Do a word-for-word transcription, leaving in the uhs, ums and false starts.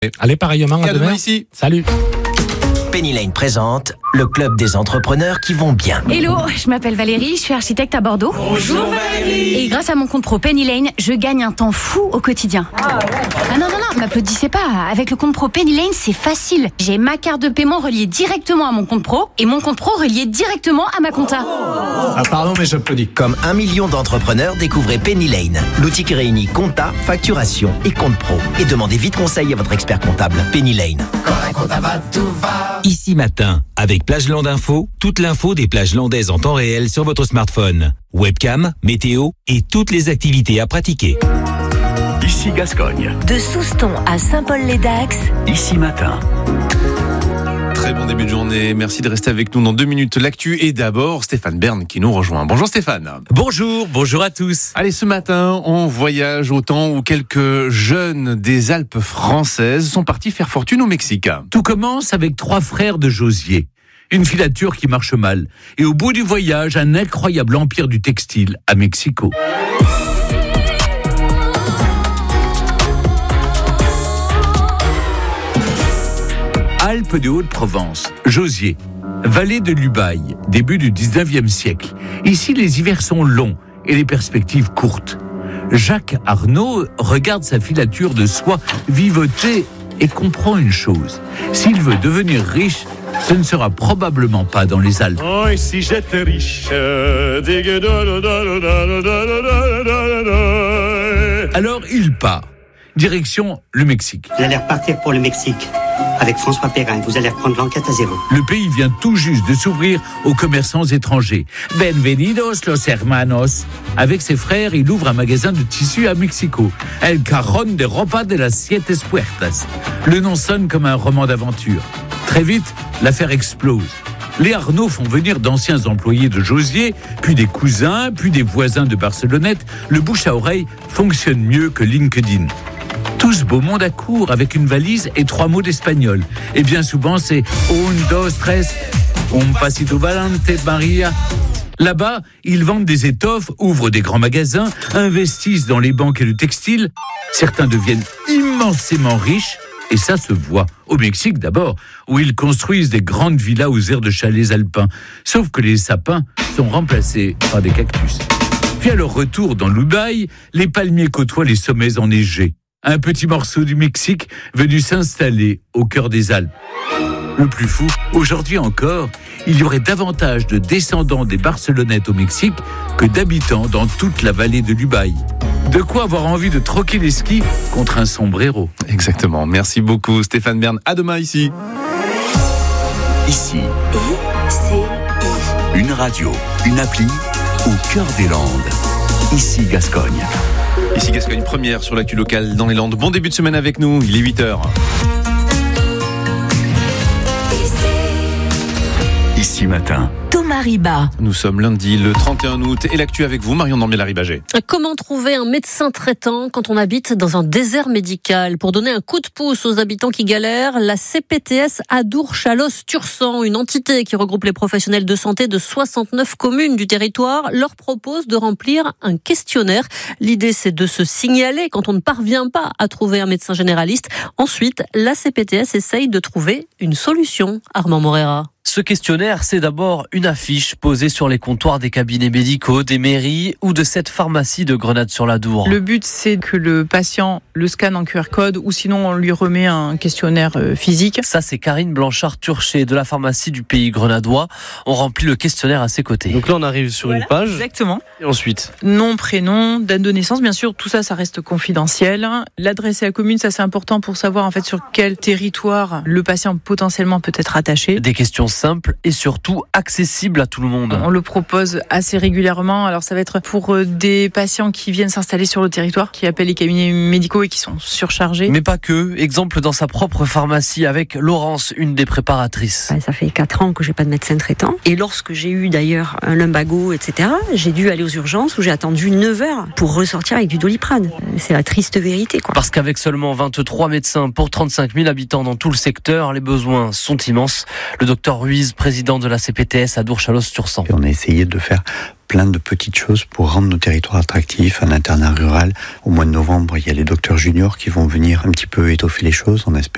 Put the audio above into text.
Allez, pareillement, à, à demain. demain ici. Salut. Penny Lane présente le club des entrepreneurs qui vont bien. Hello, je m'appelle Valérie, je suis architecte à Bordeaux. Bonjour Valérie. Et grâce à mon compte pro Penny Lane, je gagne un temps fou au quotidien. Ah, ouais. ah non, non, non, m'applaudissez pas. Avec le compte pro Penny Lane, c'est facile. J'ai ma carte de paiement reliée directement à mon compte pro et mon compte pro relié directement à ma compta. Ah, pardon, mais j'applaudis. Comme un million d'entrepreneurs, découvrez Penny Lane, l'outil qui réunit compta, facturation et compte pro. Et demandez vite conseil à votre expert comptable. Penny Lane. Quand un compta va, tout va. Ici Matin, avec Plageland Info, toute l'info des plages landaises en temps réel sur votre smartphone. Webcam, météo et toutes les activités à pratiquer. Ici Gascogne. De Souston à Saint-Paul-les-Dax. Ici Matin. Très bon début de journée. Merci de rester avec nous dans deux minutes. L'actu et d'abord Stéphane Bern qui nous rejoint. Bonjour Stéphane. Bonjour, bonjour à tous. Allez, ce matin, on voyage au temps où quelques jeunes des Alpes françaises sont partis faire fortune au Mexique. Tout commence avec trois frères de Josier. Une filature qui marche mal. Et au bout du voyage, un incroyable empire du textile à Mexico. Alpes de Haute-Provence, Josier, vallée de l'Ubaye, début du dix-neuvième siècle. Ici, les hivers sont longs et les perspectives courtes. Jacques Arnaud regarde sa filature de soie vivoter et comprend une chose. S'il veut devenir riche, ce ne sera probablement pas dans les Alpes. Oh, et si j'étais riche. Alors il part. Direction le Mexique. Vous allez repartir pour le Mexique avec François Perrin. Vous allez reprendre l'enquête à zéro. Le pays vient tout juste de s'ouvrir aux commerçants étrangers. Bienvenidos los hermanos. Avec ses frères, il ouvre un magasin de tissus à Mexico. El Cajón de Ropa de las Siete Puertas. Le nom sonne comme un roman d'aventure. Très vite, l'affaire explose. Les Arnaud font venir d'anciens employés de Josier, puis des cousins, puis des voisins de Barcelonnette. Le bouche à oreille fonctionne mieux que LinkedIn. Tous beau monde à court avec une valise et trois mots d'espagnol. Et bien souvent, c'est un, dos, tres, un pasito valente, Maria. Là-bas, ils vendent des étoffes, ouvrent des grands magasins, investissent dans les banques et le textile. Certains deviennent immensément riches. Et ça se voit. Au Mexique d'abord, où ils construisent des grandes villas aux airs de chalets alpins. Sauf que les sapins sont remplacés par des cactus. Puis à leur retour dans l'Ubaye, les palmiers côtoient les sommets enneigés. Un petit morceau du Mexique venu s'installer au cœur des Alpes. Le plus fou, aujourd'hui encore, il y aurait davantage de descendants des Barcelonnettes au Mexique que d'habitants dans toute la vallée de l'Ubaye. De quoi avoir envie de troquer les skis contre un sombrero. Exactement. Merci beaucoup Stéphane Bern. À demain ici. Ici. I C I. Une radio, une appli au cœur des Landes. Ici Gascogne. Ici Gascogne, première sur l'actu locale dans les Landes. Bon début de semaine avec nous, il est huit heures. Ici Matin. Thomas Riba. Nous sommes lundi, le trente et un août, et l'actu avec vous, Marion Dambiel-Ribagé. Comment trouver un médecin traitant quand on habite dans un désert médical? Pour donner un coup de pouce aux habitants qui galèrent, la C P T S Adour-Chalosse-Tursan, une entité qui regroupe les professionnels de santé de soixante-neuf communes du territoire, leur propose de remplir un questionnaire. L'idée, c'est de se signaler quand on ne parvient pas à trouver un médecin généraliste. Ensuite, la C P T S essaye de trouver une solution. Armand Morera. Ce questionnaire, c'est d'abord une affiche posée sur les comptoirs des cabinets médicaux, des mairies ou de cette pharmacie de Grenade-sur-l'Adour. Le but, c'est que le patient le scanne en Q R code ou sinon on lui remet un questionnaire physique. Ça, c'est Karine Blanchard-Turchet de la pharmacie du Pays Grenadois. On remplit le questionnaire à ses côtés. Donc là, on arrive sur voilà, une page. Exactement. Et ensuite nom, prénom, date de naissance, bien sûr, tout ça, ça reste confidentiel. L'adresse et la commune, ça c'est important pour savoir en fait sur quel territoire le patient potentiellement peut être attaché. Des questions simple et surtout accessible à tout le monde. On le propose assez régulièrement. Alors ça va être pour des patients qui viennent s'installer sur le territoire, qui appellent les cabinets médicaux et qui sont surchargés. Mais pas que. Exemple dans sa propre pharmacie avec Laurence, une des préparatrices. Ça fait quatre ans que j'ai pas de médecin traitant. Et lorsque j'ai eu d'ailleurs un lumbago, et cetera, j'ai dû aller aux urgences où j'ai attendu neuf heures pour ressortir avec du Doliprane. C'est la triste vérité, quoi. Parce qu'avec seulement vingt-trois médecins pour trente-cinq mille habitants dans tout le secteur, les besoins sont immenses. Le docteur Ruiz, président de la C P T S Adour-Chalosse-Tursan. On a essayé de faire plein de petites choses pour rendre nos territoires attractifs, un internat rural. Au mois de novembre, il y a les docteurs juniors qui vont venir un petit peu étoffer les choses, on espère.